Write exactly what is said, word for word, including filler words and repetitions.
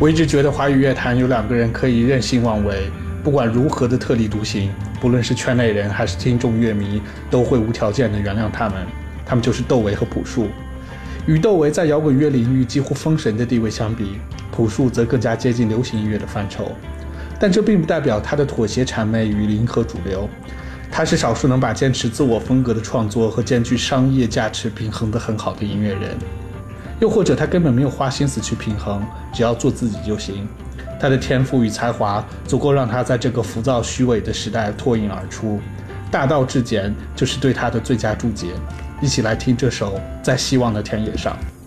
我一直觉得华语乐坛有两个人可以任性妄为，不管如何的特立独行，不论是圈内人还是听众乐迷，都会无条件的原谅他们。他们就是窦唯和朴树。与窦唯在摇滚乐领域几乎封神的地位相比，朴树则更加接近流行音乐的范畴。但这并不代表他的妥协谄媚与迎合主流。他是少数能把坚持自我风格的创作和兼具商业价值平衡得很好的音乐人。又或者他根本没有花心思去平衡，只要做自己就行。他的天赋与才华足够让他在这个浮躁虚伪的时代脱颖而出，大道至简就是对他的最佳注解。一起来听这首《在希望的田野上》。